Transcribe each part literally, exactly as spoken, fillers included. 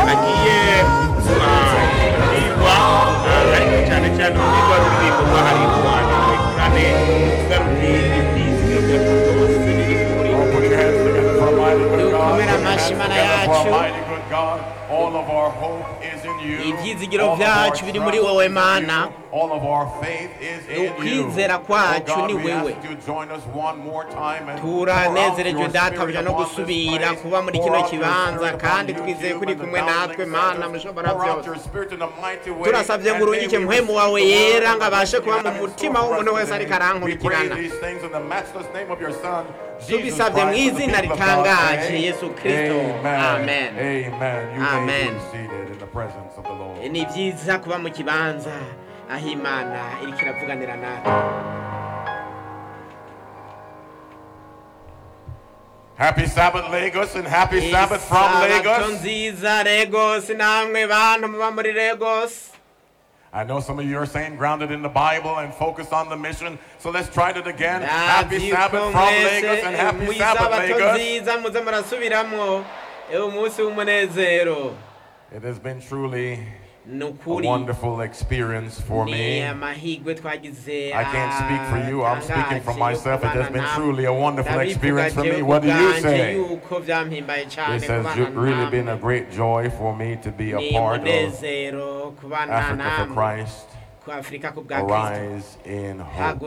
agiye kwigwa ariko cyane cyane umwigwa ruririmbo rwahariwe kurane ugaruye ibyizigiro byacu byose biri kuri dukomera amashyi Imana yacu All of our hope is in you. Ibyizigiro byacu biri muri wowe Mana. All of our faith is in you. Ukwizera kwacu ni wewe. Turanezerejwe databuja no gusubira kuba muri kino kibanza kandi twizeye kuri kumwe natwe Mana mushobora byose. Turasabye ngo urungike muhemu wawe yera ngo abashe kuba mu mutima w'umuntu wese ariko arankurikirana. Tubisabye mu izina ritangaje Yesu Kristo. Amen. Amen. Ni byiza kuba mu kibanza aho Imana iriko iravuganira natwe. Happy Sabbath Lagos and happy Sabbath from Lagos. Nziza Lagos namwe bantu muba muri Lagos. I know some of you are saying grounded in the Bible and focused on the mission. So let's try it again. Happy Sabbath from Lagos and happy Sabbath Lagos. It has been truly a wonderful experience for me. I can't speak for you. I'm speaking for myself. It has been truly a wonderful experience for me. What do you say? This has really been a great joy for me to be a part of Africa for Christ. Arise in hope.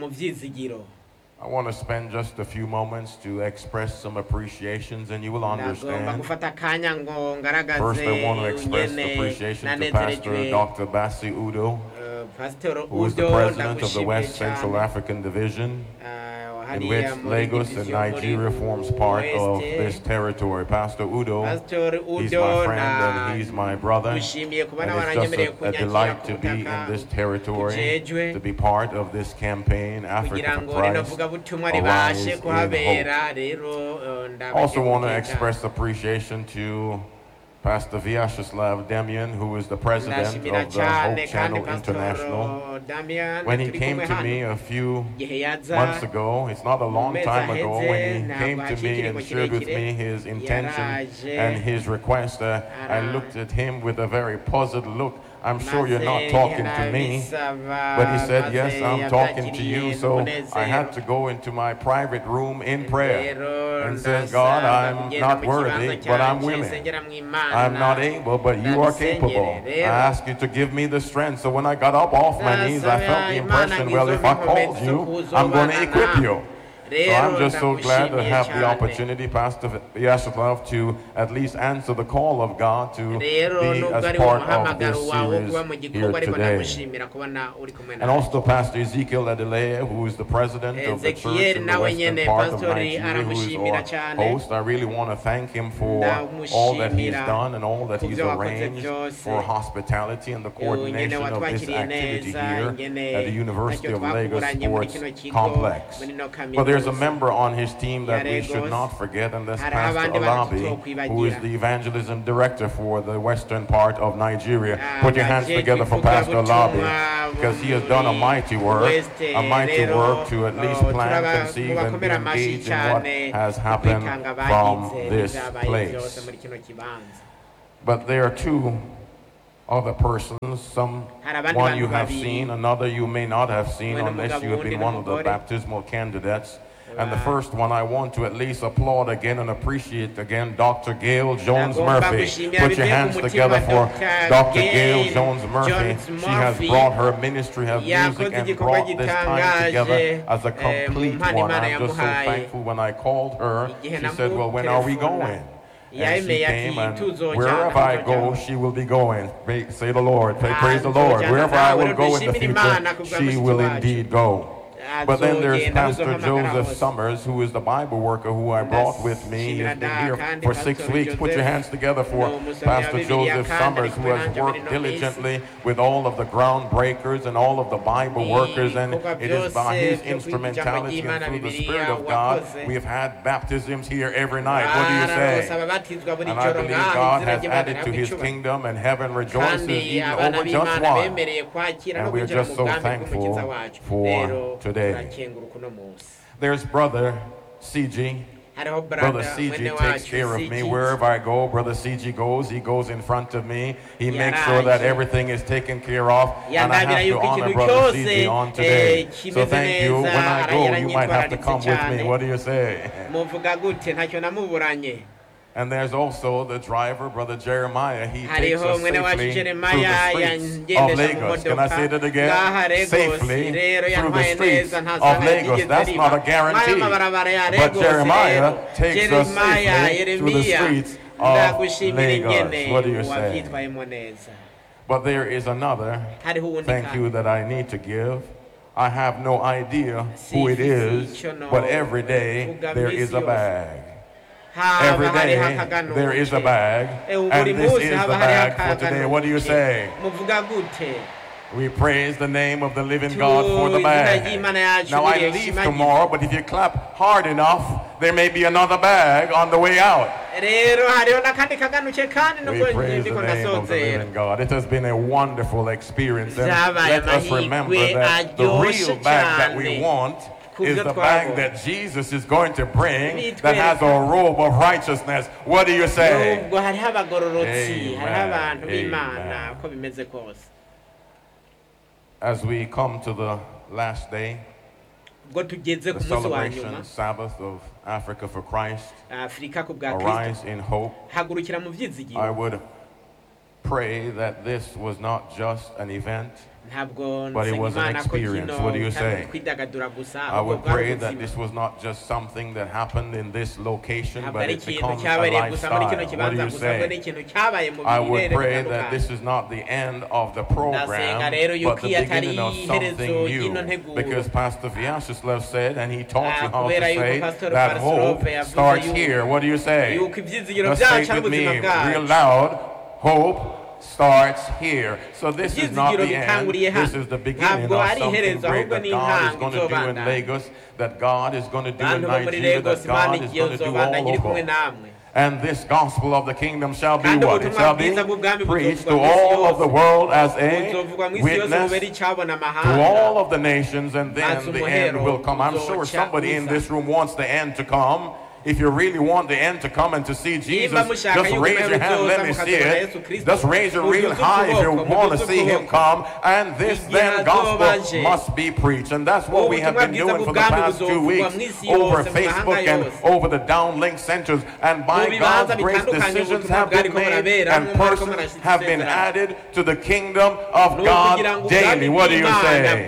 I want to spend just a few moments to express some appreciations, and you will understand. First, I want to express appreciation to Pastor Doctor Bassi Udo, who is the president of the West Central African Division, in which Lagos and Nigeria forms part of this territory. Pastor Udo, he's my friend and he's my brother, and it's just a, a delight to be in this territory, to be part of this campaign, Africa for Christ, Arise in Hope. Also want to express appreciation to Pastor Vyacheslav Demyan, who is the president of the Hope Channel International. When he came to me a few months ago, it's not a long time ago, when he came to me and shared with me his intention and his request, uh, I looked at him with a very puzzled look. I'm sure you're not talking to me, but he said, yes, I'm talking to you. So I had to go into my private room in prayer and said, God, I'm not worthy, but I'm willing. I'm not able, but you are capable. I ask you to give me the strength. So when I got up off my knees, I felt the impression, well, if I called you, I'm going to equip you. So I'm just so glad to have the opportunity, Pastor Vyacheslav, to at least answer the call of God to be as part of this series here today. And also Pastor Ezekiel Adeleye, who is the president of the church in the western part of Nigeria, who is our host. I really want to thank him for all that he's done and all that he's arranged for hospitality and the coordination of this activity here at the University of Lagos Sports Complex. But there's a member on his team that we should not forget, and that's Pastor Alabi, who is the evangelism director for the western part of Nigeria. Put your hands together for Pastor Alabi, because he has done a mighty work, a mighty work to at least plan, conceive, and be engaged in what has happened from this place. But there are two other persons, some one you have seen, another you may not have seen unless you have been one of the baptismal candidates. And the first one I want to at least applaud again and appreciate again, Doctor Gail Jones Murphy. Put your hands together for Doctor Gail Jones Murphy. She has brought her ministry, her music, and brought this time together as a complete one. I'm just so thankful when I called her. She said, well, when are we going? And she came, and wherever I go, she will be going. Say the Lord. Praise the Lord. Wherever I will go in the future, she will indeed go. But then there's Pastor Joseph Summers, who is the Bible worker who I brought with me. He has been here for six weeks. Put your hands together for Pastor Joseph Summers, who has worked diligently with all of the groundbreakers and all of the Bible workers. And it is by his instrumentality and through the Spirit of God, we have had baptisms here every night. What do you say? And I believe God has added to his kingdom, and heaven rejoices even over just one. And we're just so thankful for today. There's Brother C G. Brother C G takes care of me wherever I go. Brother C G goes, he goes in front of me. He makes sure that everything is taken care of. And I have to honor Brother C G on today. So thank you. When I go, you might have to come with me. What do you say? And there's also the driver, Brother Jeremiah. He takes us safely through the streets of Lagos. Can I say that again? Safely through the streets of Lagos. That's not a guarantee. But Jeremiah takes us safely through the streets of Lagos. What do you say? But there is another thank you that I need to give. I have no idea who it is, but every day there is a bag. Every day there is a bag, and this is the bag for today. What do you say? We praise the name of the living God for the bag. Now I leave tomorrow, but if you clap hard enough, there may be another bag on the way out. We praise the name of the living God. It has been a wonderful experience. And let us remember that the real bag that we want is the bag that Jesus is going to bring that has a robe of righteousness. What do you say? Amen. Amen. As we come to the last day, the celebration Sabbath of Africa for Christ, Arise in Hope, I would pray that this was not just an event, but it was an experience. What do you say? I would pray that this was not just something that happened in this location, but it becomes a lifestyle. What do you say? I would pray that this is not the end of the program, but the beginning of something new. Because Pastor Vyacheslav said, and he taught you how to say, that hope starts here. What do you say? Let's say it with me real loud. Hope starts here. So this is not the end. This is the beginning of something great that God is going to do in Lagos, that God is going to do in Nigeria, that God is going to do all over. And this gospel of the kingdom shall be what? It shall be preached to all of the world as a witness to all of the nations, and then the end will come. I'm sure somebody in this room wants the end to come. If you really want the end to come and to see Jesus, just raise your hand, let me see it. Just raise it real high if you want to see him come. And this then gospel must be preached. And that's what we have been doing for the past two weeks over Facebook and over the downlink centers. And by God's grace, decisions have been made and persons have been added to the kingdom of God daily. What do you say?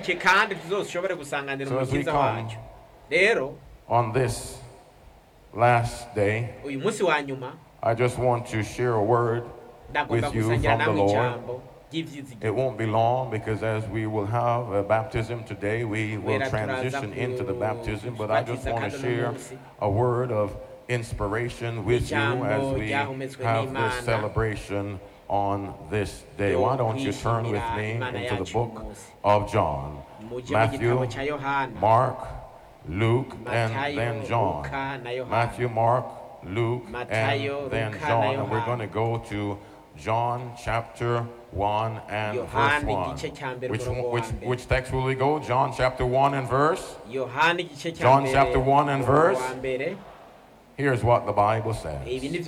So as we come on this last day, I just want to share a word with you from the Lord. It won't be long, because as we will have a baptism today, we will transition into the baptism, but I just want to share a word of inspiration with you as we have this celebration on this day. Why don't you turn with me into the book of John, Matthew, Mark, Luke, and then John. Matthew, Mark, Luke, and then John. And we're going to go to John chapter one and verse one. Which, which, which text will we go? John chapter one and verse? John chapter one and verse? Here's what the Bible says.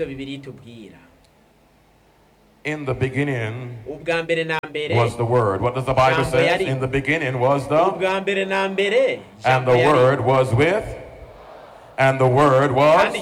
In the beginning was the Word. What does the Bible say? In the beginning was the... And the Word was with... And the Word was...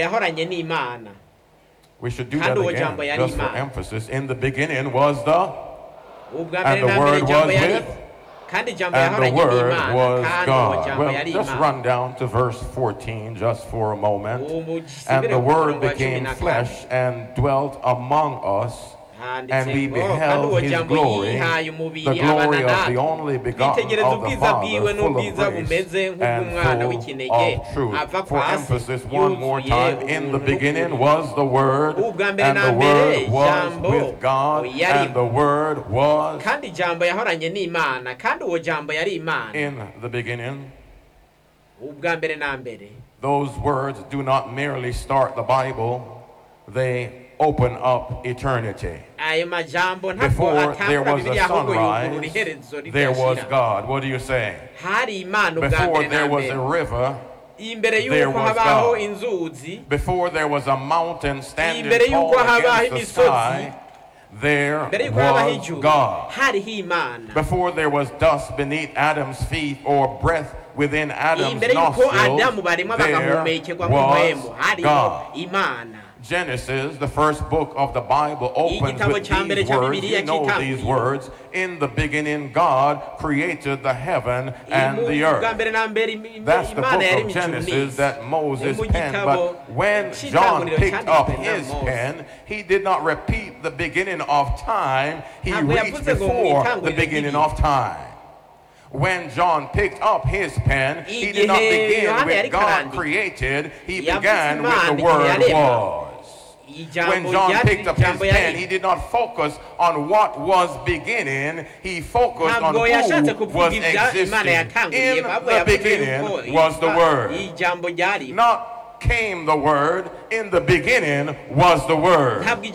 We should do that again, just for emphasis. In the beginning was the... And the Word was with... And the Word was God. Well, just run down to verse fourteen just for a moment. And the Word became flesh and dwelt among us, and we beheld his glory, the glory of the only begotten of the Father, full of grace and full of truth. For emphasis, one more time. In the beginning was the Word, and the Word was with God, and the Word was in the beginning. Those words do not merely start the Bible, they open up eternity. Before there was a sunrise, there was God. What do you say? Before there was a river, there was God. Before there was a mountain standing tall against the sky, there was God. Before there was dust beneath Adam's feet or breath within Adam's nostrils, there was God. Genesis, the first book of the Bible, opens with these words. You know these words. In the beginning, God created the heaven and the earth. That's the book of Genesis that Moses penned. But when John picked up his pen, he did not repeat the beginning of time. He reached before the beginning of time. When John picked up his pen, he did not begin with God created. He began with the word was. When John picked up his pen, he did not focus on what was beginning. He focused on who was existing. In the beginning was the Word. Not came the Word. In the beginning was the Word. Not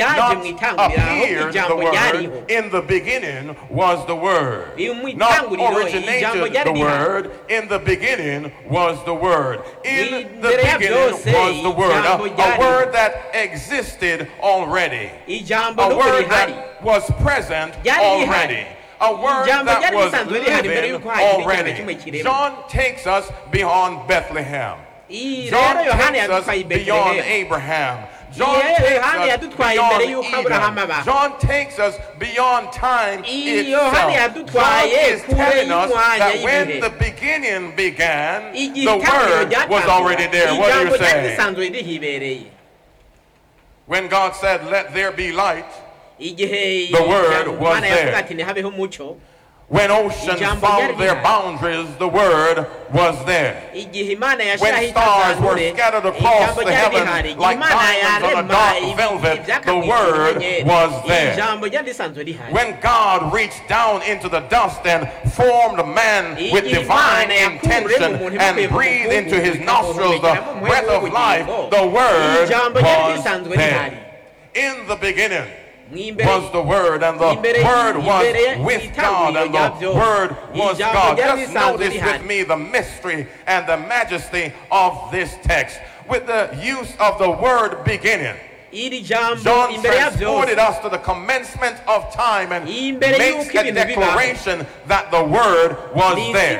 appeared the Word. In the beginning was the Word. Not originated the Word. In the beginning was the Word. In the beginning was the Word. A, a word that existed already. A word that was present already. A word that was living already. John takes us beyond Bethlehem. John takes us beyond Abraham. John takes us beyond Eden. John takes us beyond time itself. John is telling us that when the beginning began, the Word was already there. What do you say? When God said, "Let there be light," the Word was there. When oceans found their boundaries, the Word was there. When stars were scattered across the heavens like diamonds on a dark velvet, the Word was there. When God reached down into the dust and formed man with divine intention and breathed into his nostrils the breath of life, the Word was there. In the beginning was the Word, and the Word was with God, and the Word was God. Just notice with me the mystery and the majesty of this text. With the use of the word beginning, John transported us to the commencement of time and makes a declaration that the Word was there.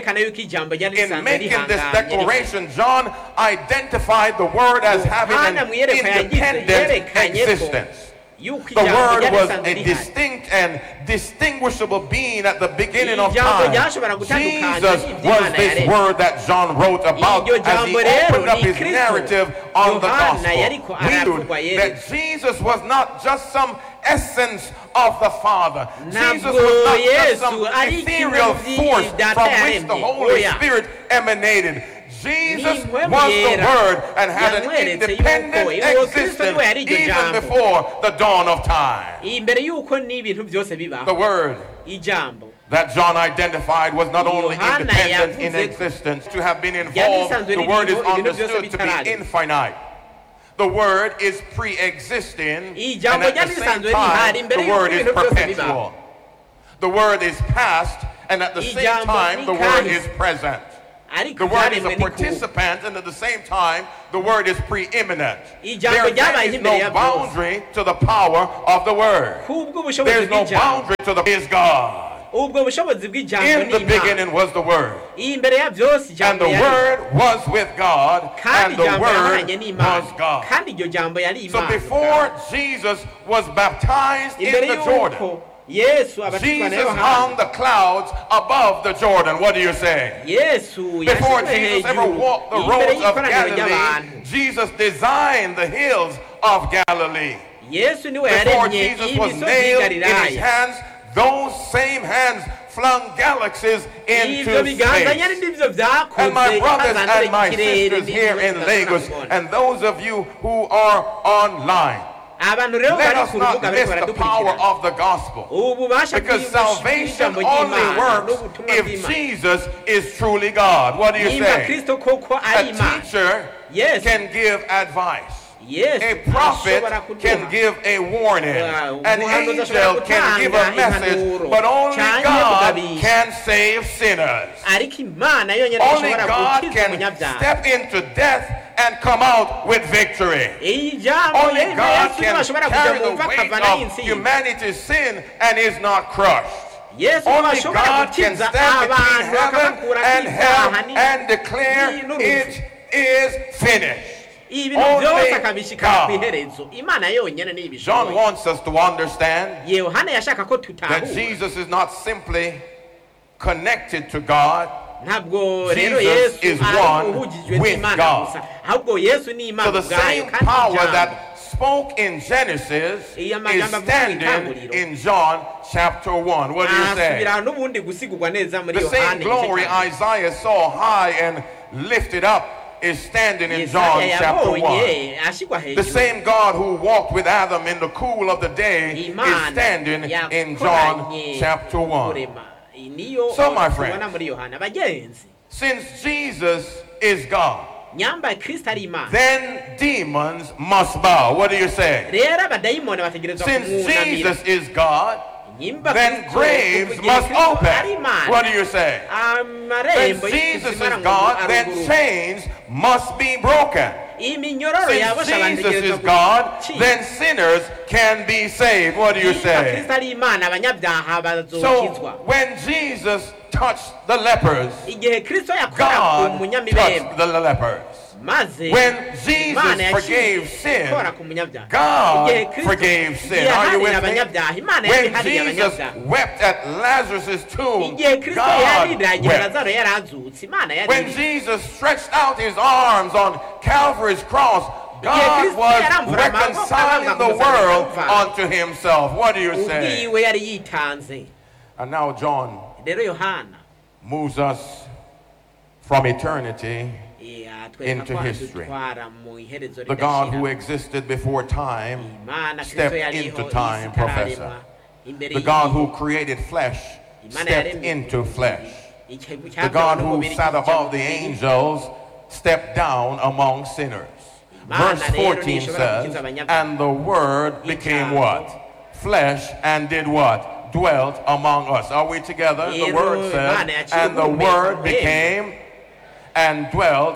In making this declaration, John identified the Word as having an independent existence. The Word was a distinct and distinguishable being at the beginning of time. Jesus was this Word that John wrote about as he opened up his narrative on the gospel. We knew that Jesus was not just some essence of the Father. Jesus was not just some ethereal force from which the Holy Spirit emanated. Jesus was the Word and had an independent existence even before the dawn of time. The Word that John identified was not only independent in existence, to have been involved, the Word is understood to be infinite. The Word is pre-existing, and at the same time, the Word is perpetual. The Word is past, and at the same time, the Word is present. The Word is a participant, and at the same time, the Word is preeminent. There, there is no boundary to the power of the Word. There is no boundary to the is God. In the beginning was the Word, and the Word was with God, and the Word was God. So before Jesus was baptized in the Jordan, Jesus hung the clouds above the Jordan. What do you say? Before Jesus ever walked the roads of Galilee, Jesus designed the hills of Galilee. Before Jesus was nailed in his hands, those same hands flung galaxies into space. And my brothers and my sisters here in Lagos, and those of you who are online, let us not miss the power of the gospel, because salvation only works if Jesus is truly God. What do you say? A teacher can give advice. Yes, a prophet ashobora can kuduha. give a warning. Uh, An umuhanuzi angel ashobora can give a gutanga message, impanuro. but only Canke God kugabisha. can save sinners. ariko imana yonyine Only ishobora God gukiza can umunyabyaha. step into death and come out with victory. iyi jambo Only yemeye God yesu can ntibashobora kujya carry mu the mva weight akavanaho of intsinzi. humanity's sin and is not crushed. yesu Only ntibashobora God can gukiza stand between abantu heaven bakabakura and ibyaha hell ni- and declare ni- n'urupfu. it is finished. ibintu Only byose akabishikana ku God. iherezo imana yonyine niyo John ibishoboye. wants us to understand yohana yashaka ko that tutahura Jesus is not simply connected to God. ntabwo rero Jesus yesu is ari one uhugijwe with n'imana God. gusa ahubwo yesu ni So imana the ubwayo same kandi power ijambo. that spoke in Genesis Iya is majambo avuga mu standing itanguriro. in John chapter one. What do you say? asubira n'ubundi gusigurwa neza muri The same yohana glory igice cya- Isaiah saw high and lifted up is standing in John Yesaya chapter one. yabonye ashyirwa The hejuru. same God who walked with Adam in the cool of the day is Imana standing in John yakoranye chapter one. kurema. Iyi niyo So, my tubona friends, muri yohana bagenzi Since Jesus is God, nyamba kristo ari imana then demons must bow. What do you say? rero abadayimoni bategerezwa Since kumwunamira. Jesus is God, Nyimba then Kristo, graves kugira must Kristo ari open. Imana. What do you say? Then amarembo Jesus is y'ikuzimu God, then aruguru. chains must be broken. iminyororo Since yabosha abantu Jesus is itegerezwa God, gucika. then sinners can be saved. What do you Niba say? kristo ari imana abanyabyaha So bazokizwa. when Jesus touched the lepers, igihe kristo yakora ku God munyamibembe touched the lepers. maze When Jesus Imana yaciye forgave sin, ikora ku munyabyaha. God Igihe Kristo forgave sin. Are you yaharira with me? abanyabyaha, Imana When yabiharira Jesus abanyabyaha. wept at Lazarus' tomb, igihe kristo God yarira igihe wept. lazaro yari azutse imana When yarira Jesus stretched out his arms on Calvary's cross, God Kristo was yarambura amaboko reconciling abanga the kumuzana world Kalvari. unto himself. What do you say? ubwiwe yari yitanze. And now John rero yohana moves us from eternity, eh, atwereka into ko history. adutwara mu iherezo the God who ridashira. existed before time, Imana Kristo stepped yariho, into isi time, itararemwa, Professor. imbere The God y'igihe. who created flesh, Imana stepped yaremye into flesh. igihe The cyabyawe God who n'umubiri sat kijya above mu the mubiri. angels stepped down among sinners. Imana Verse rero fourteen ntishobora says, gukiza abanyabyaha. and the word became Ijambo. what? Flesh and did what? Dwelt among us. Are we together? The Rero word says, Imana yaciye and the ubuhumekero word bw'Imana. became and dwelt